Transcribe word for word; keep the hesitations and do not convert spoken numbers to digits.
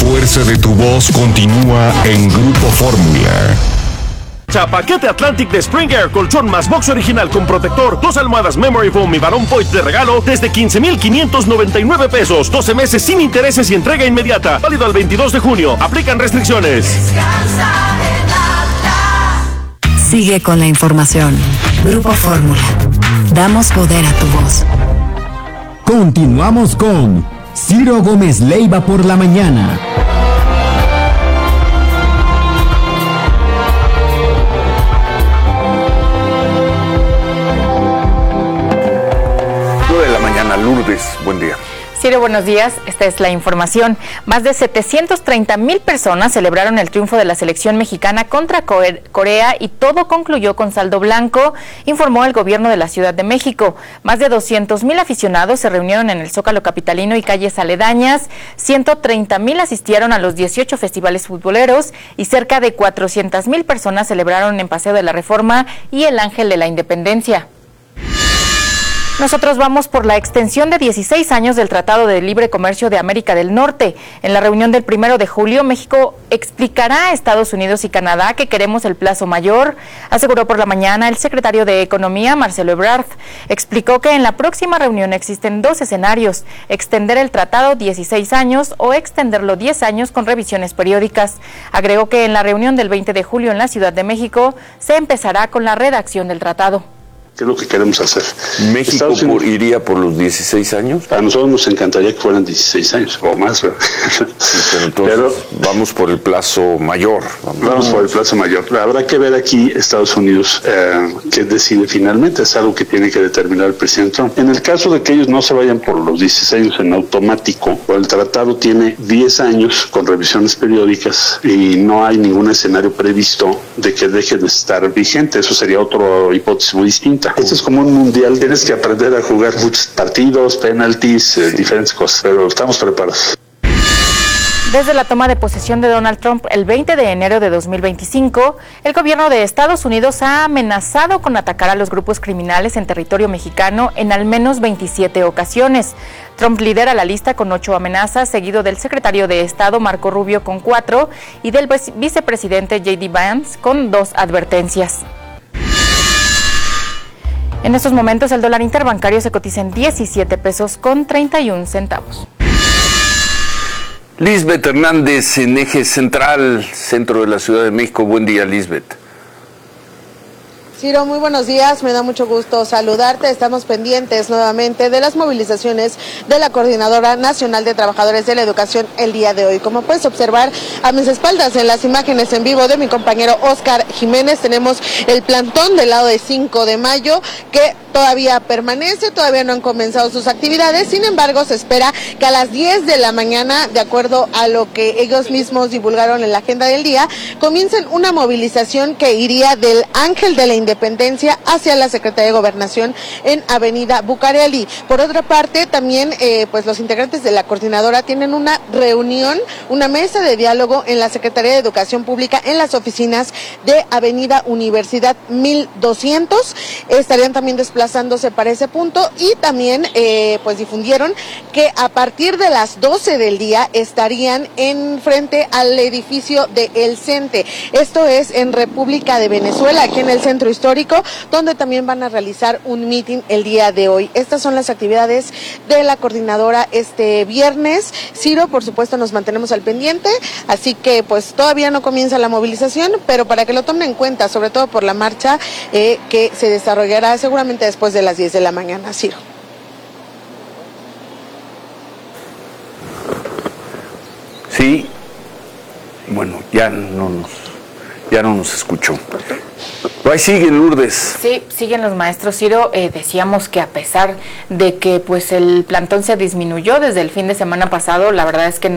fuerza de tu voz continúa en Grupo Fórmula. Paquete Atlantic de Spring Air, colchón más box original con protector, dos almohadas Memory Foam y Baron Point de regalo desde quince mil quinientos noventa y nueve pesos, doce meses sin intereses y entrega inmediata, válido al veintidós de junio, aplican restricciones. Sigue con la información. Grupo Fórmula, damos poder a tu voz. Continuamos con Ciro Gómez Leiva por la mañana. Lourdes, buen día. Ciro, buenos días. Esta es la información. Más de setecientas treinta mil personas celebraron el triunfo de la selección mexicana contra Corea y todo concluyó con saldo blanco, informó el gobierno de la Ciudad de México. Más de doscientos mil aficionados se reunieron en el Zócalo capitalino y calles aledañas, ciento treinta mil asistieron a los dieciocho festivales futboleros y cerca de cuatrocientas mil personas celebraron en Paseo de la Reforma y el Ángel de la Independencia. Nosotros vamos por la extensión de dieciséis años del Tratado de Libre Comercio de América del Norte. En la reunión del primero de julio, México explicará a Estados Unidos y Canadá que queremos el plazo mayor, aseguró por la mañana el secretario de Economía, Marcelo Ebrard. Explicó que en la próxima reunión existen dos escenarios, extender el tratado dieciséis años o extenderlo diez años con revisiones periódicas. Agregó que en la reunión del veinte de julio en la Ciudad de México se empezará con la redacción del tratado. ¿Qué es lo que queremos hacer? ¿México por, iría por los dieciséis años? A nosotros nos encantaría que fueran dieciséis años o más, ¿verdad? Sí, pero entonces pero, vamos por el plazo mayor. Vamos, vamos por el plazo mayor. Habrá que ver aquí Estados Unidos eh, qué decide finalmente. Es algo que tiene que determinar el presidente Trump. En el caso de que ellos no se vayan por los dieciséis años en automático, o el tratado tiene diez años con revisiones periódicas y no hay ningún escenario previsto de que deje de estar vigente. Eso sería otra hipótesis muy distinta. Esto es como un mundial, tienes que aprender a jugar muchos partidos, penaltis, eh, diferentes cosas, pero estamos preparados. Desde la toma de posesión de Donald Trump el veinte de enero de dos mil veinticinco, el gobierno de Estados Unidos ha amenazado con atacar a los grupos criminales en territorio mexicano en al menos veintisiete ocasiones. Trump lidera la lista con ocho amenazas, seguido del secretario de Estado Marco Rubio con cuatro y del vicepresidente J D Vance con dos advertencias. En estos momentos el dólar interbancario se cotiza en diecisiete pesos con treinta y un centavos. Lisbeth Hernández en Eje Central, centro de la Ciudad de México. Buen día, Lisbeth. Ciro, muy buenos días, me da mucho gusto saludarte. Estamos pendientes nuevamente de las movilizaciones de la Coordinadora Nacional de Trabajadores de la Educación el día de hoy. Como puedes observar a mis espaldas en las imágenes en vivo de mi compañero Oscar Jiménez, tenemos el plantón del lado de cinco de mayo que todavía permanece, todavía no han comenzado sus actividades. Sin embargo, se espera que a las diez de la mañana, de acuerdo a lo que ellos mismos divulgaron en la agenda del día, comiencen una movilización que iría del Ángel de la Independencia hacia la Secretaría de Gobernación en Avenida Bucareli. Por otra parte, también eh, pues los integrantes de la coordinadora tienen una reunión, una mesa de diálogo en la Secretaría de Educación Pública en las oficinas de Avenida Universidad mil doscientos. Estarían también desplazándose para ese punto y también eh, pues difundieron que a partir de las doce del día estarían en frente al edificio de El Cente. Esto es en República de Venezuela, aquí en el centro histórico, donde también van a realizar un meeting el día de hoy. Estas son las actividades de la coordinadora este viernes. Ciro, por supuesto, nos mantenemos al pendiente, así que pues todavía no comienza la movilización, pero para que lo tomen en cuenta, sobre todo por la marcha eh, que se desarrollará seguramente después de las diez de la mañana. Ciro. Sí, bueno, ya no nos, ya no nos escuchó. Ahí siguen, Lourdes. Sí, siguen los maestros. Ciro, eh, decíamos que a pesar de que pues el plantón se disminuyó desde el fin de semana pasado, la verdad es que no